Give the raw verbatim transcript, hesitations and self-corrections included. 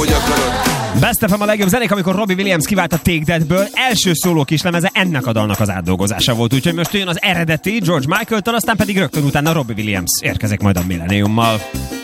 amúgy akarod. Best ef em a legjobb zenék, amikor Robbie Williams kivált a Take That-ből. Első szóló kislemeze ennek a dalnak az átdolgozása volt, úgyhogy most jön az eredeti George Michael-től, aztán pedig rögtön utána Robbie Williams érkezik majd a Millenniummal.